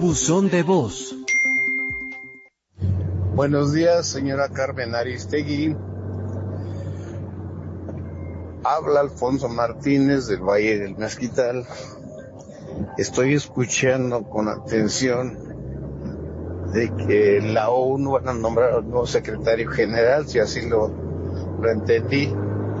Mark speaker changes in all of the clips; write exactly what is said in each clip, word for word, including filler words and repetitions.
Speaker 1: Buzón de voz.
Speaker 2: Buenos días, señora Carmen Aristegui. Habla Alfonso Martínez del Valle del Mezquital. Estoy escuchando con atención de que la ONU van a nombrar a un nuevo secretario general, si así lo, lo entendí,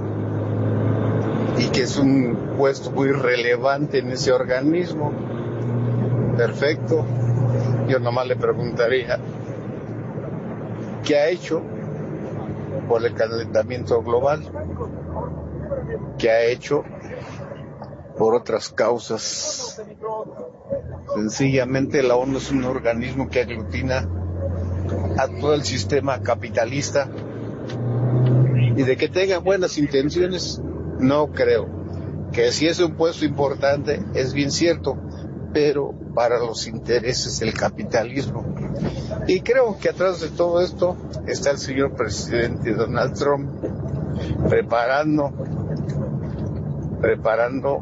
Speaker 2: y que es un puesto muy relevante en ese organismo. Perfecto. Yo nomás le preguntaría, ¿qué ha hecho por el calentamiento global? ¿Qué ha hecho por otras causas? Sencillamente la ONU es un organismo que aglutina a todo el sistema capitalista, y de que tenga buenas intenciones, no creo. Que si es un puesto importante, es bien cierto, pero para los intereses del capitalismo. Y creo que atrás de todo esto está el señor presidente Donald Trump preparando, preparando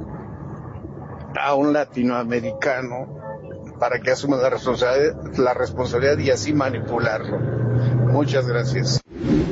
Speaker 2: a un latinoamericano para que asuma la responsabilidad, la responsabilidad y así manipularlo. Muchas gracias.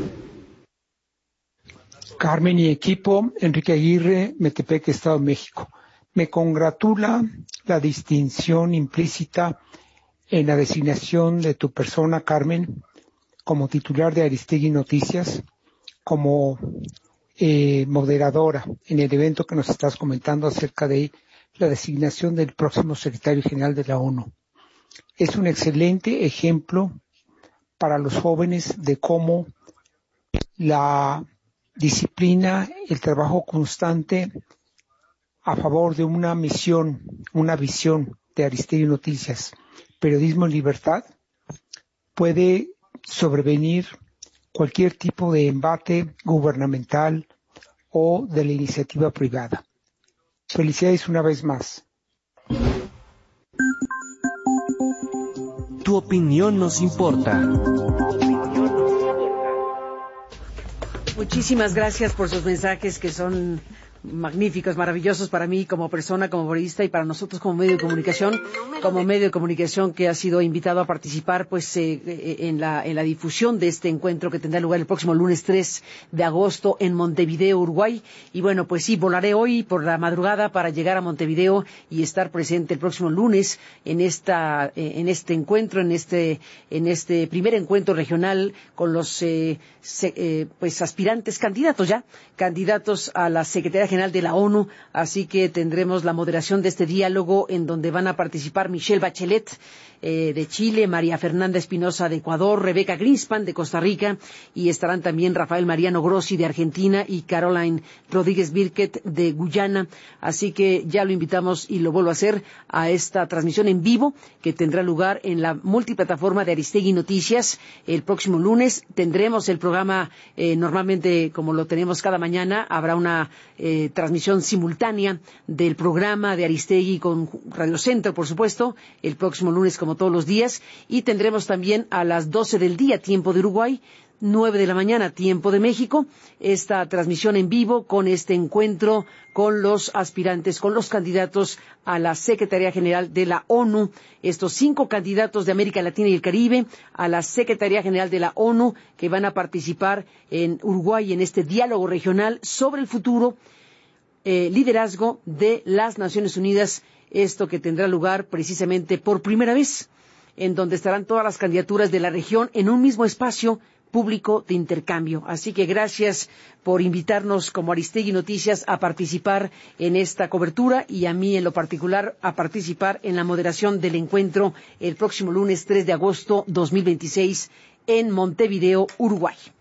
Speaker 3: Carmen y equipo, Enrique Aguirre, Metepec, Estado de México. Me congratula la distinción implícita en la designación de tu persona, Carmen, como titular de Aristegui Noticias, como eh, moderadora en el evento que nos estás comentando acerca de la designación del próximo secretario general de la ONU. Es un excelente ejemplo para los jóvenes de cómo la disciplina, el trabajo constante a favor de una misión, una visión de Aristegui Noticias, periodismo en libertad, puede sobrevenir cualquier tipo de embate gubernamental o de la iniciativa privada. Felicidades una vez más.
Speaker 1: Tu opinión nos importa.
Speaker 4: Muchísimas gracias por sus mensajes que son magníficos, maravillosos para mí como persona, como periodista y para nosotros como medio de comunicación, como medio de comunicación que ha sido invitado a participar pues eh, en la en la difusión de este encuentro que tendrá lugar el próximo lunes tres de agosto en Montevideo, Uruguay. Y bueno, pues sí, volaré hoy por la madrugada para llegar a Montevideo y estar presente el próximo lunes en esta en este encuentro, en este en este primer encuentro regional con los eh, se, eh, pues aspirantes candidatos ya, candidatos a la Secretaría General de la ONU, así que tendremos la moderación de este diálogo en donde van a participar Michelle Bachelet eh, de Chile, María Fernanda Espinosa de Ecuador, Rebeca Greenspan de Costa Rica, y estarán también Rafael Mariano Grossi de Argentina y Caroline Rodríguez Birket de Guyana. Así que ya lo invitamos y lo vuelvo a hacer a esta transmisión en vivo que tendrá lugar en la multiplataforma de Aristegui Noticias el próximo lunes. Tendremos el programa eh, normalmente como lo tenemos cada mañana, habrá una eh, transmisión simultánea del programa de Aristegui con Radio Centro, por supuesto, el próximo lunes como todos los días, y tendremos también a las doce del día, tiempo de Uruguay, nueve de la mañana, tiempo de México, esta transmisión en vivo con este encuentro con los aspirantes, con los candidatos a la Secretaría General de la ONU, estos cinco candidatos de América Latina y el Caribe a la Secretaría General de la ONU que van a participar en Uruguay en este diálogo regional sobre el futuro eh, liderazgo de las Naciones Unidas, esto que tendrá lugar precisamente por primera vez, en donde estarán todas las candidaturas de la región en un mismo espacio público de intercambio. Así que gracias por invitarnos como Aristegui Noticias a participar en esta cobertura y a mí en lo particular a participar en la moderación del encuentro el próximo lunes tres de agosto dos mil veintiséis en Montevideo, Uruguay.